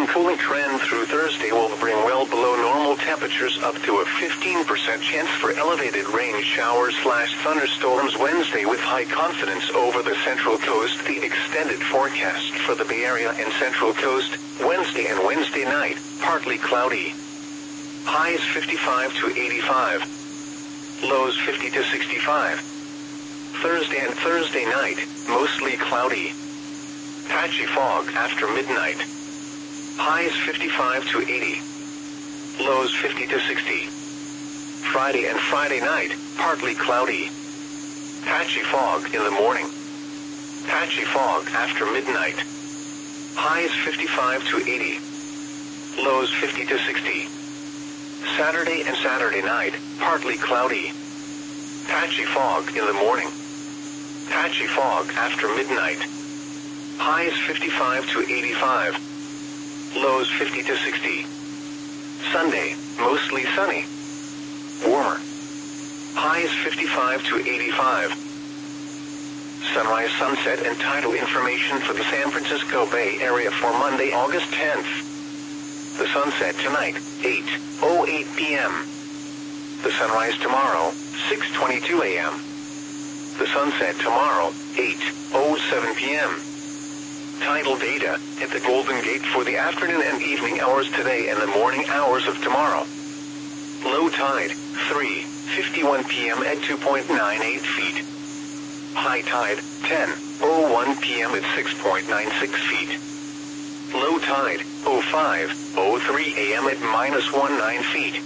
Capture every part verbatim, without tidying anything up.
continuing cooling trend through Thursday will bring well below normal temperatures up to a fifteen percent chance for elevated rain showers slash thunderstorms Wednesday with high confidence over the Central Coast. The extended forecast for the Bay Area and Central Coast, Wednesday and Wednesday night, partly cloudy. Highs fifty-five to eighty-five. Lows fifty to sixty-five. Thursday and Thursday night, mostly cloudy. Patchy fog after midnight. Highs fifty-five to eighty. Lows fifty to sixty. Friday and Friday night, partly cloudy. Patchy fog in the morning. Patchy fog after midnight. Highs fifty-five to eighty. Lows fifty to sixty. Saturday and Saturday night, partly cloudy. Patchy fog in the morning. Patchy fog after midnight. Highs fifty-five to eighty-five. Lows fifty to sixty. Sunday, mostly sunny. Warmer. Highs fifty-five to eighty-five. Sunrise, sunset, and tidal information for the San Francisco Bay Area for Monday, August tenth. The sunset tonight, eight oh eight p m The sunrise tomorrow, six twenty-two a m The sunset tomorrow, eight oh seven p m Tidal data at the Golden Gate for the afternoon and evening hours today and the morning hours of tomorrow. Low tide, three fifty-one p m at two point nine eight feet. High tide, ten oh one p m at six point nine six feet. Low tide, oh five oh three a m at minus nineteen feet.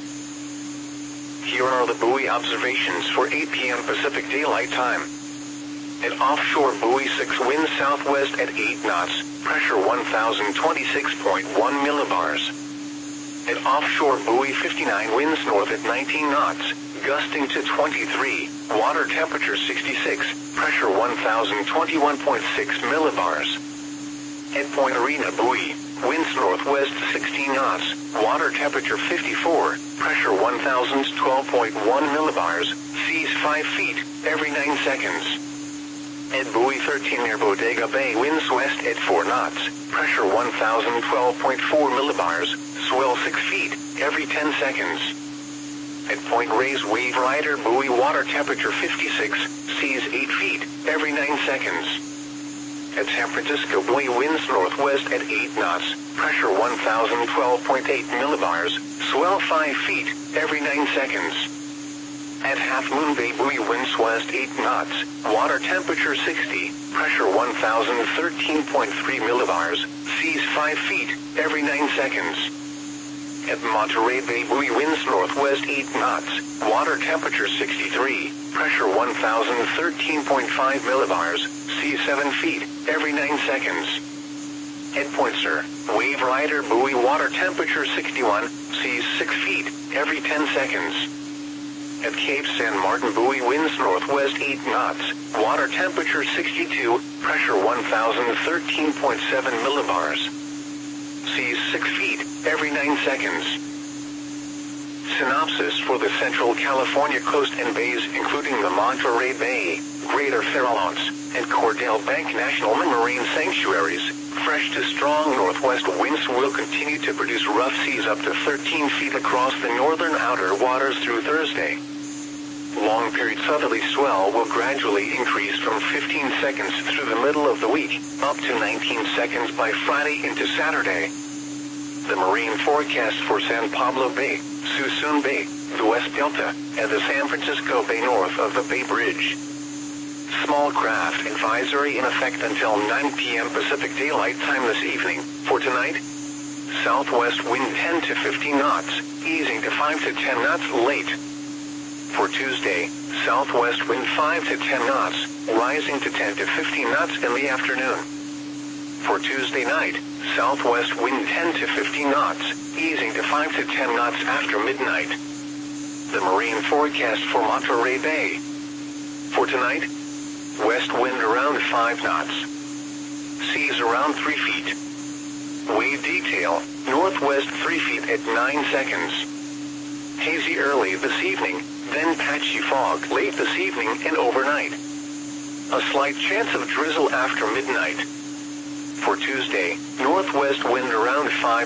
Here are the buoy observations for eight p m Pacific Daylight Time. At offshore buoy six, winds southwest at eight knots, pressure one thousand twenty-six point one millibars. At offshore buoy fifty-nine, winds north at nineteen knots, gusting to twenty-three, water temperature sixty-six, pressure one thousand twenty-one point six millibars. At Point Arena buoy, winds northwest sixteen knots, water temperature fifty-four, pressure one thousand twelve point one millibars, seas five feet, every nine seconds. At buoy thirteen near Bodega Bay, winds west at four knots, pressure one thousand twelve point four millibars, swell six feet, every ten seconds. At Point Reyes Wave Rider buoy, water temperature fifty-six, seas eight feet, every nine seconds. At San Francisco buoy, winds northwest at eight knots, pressure one thousand twelve point eight millibars, swell five feet, every nine seconds. At Half Moon Bay buoy, winds west eight knots, water temperature sixty, pressure one thousand thirteen point three millibars, seas five feet, every nine seconds. At Monterey Bay buoy, winds northwest eight knots, water temperature sixty-three, pressure one thousand thirteen point five millibars, seas seven feet, every nine seconds. At Point Sur, Wave Rider buoy, water temperature sixty-one, seas six feet, every ten seconds. At Cape San Martin buoy, winds northwest eight knots, water temperature sixty-two, pressure one thousand thirteen point seven millibars. Seas six feet, every nine seconds. Synopsis for the Central California coast and bays, including the Monterey Bay, Greater Farallones, and Cordell Bank National Marine Sanctuaries. Fresh to strong northwest winds will continue to produce rough seas up to thirteen feet across the northern outer waters through Thursday. Long-period southerly swell will gradually increase from fifteen seconds through the middle of the week, up to nineteen seconds by Friday into Saturday. The marine forecast for San Pablo Bay, Suisun Bay, the West Delta, and the San Francisco Bay north of the Bay Bridge. Small craft advisory in effect until nine p m Pacific Daylight Time this evening. For tonight, southwest wind ten to fifteen knots, easing to five to ten knots late. For Tuesday, southwest wind five to ten knots, rising to ten to fifteen knots in the afternoon. For Tuesday night, southwest wind ten to fifteen knots, easing to five to ten knots after midnight. The marine forecast for Monterey Bay. For tonight, west wind around five knots. Seas around three feet. Wave detail, northwest three feet at nine seconds. Hazy early this evening, then patchy fog late this evening and overnight. A slight chance of drizzle after midnight. For Tuesday, northwest wind around five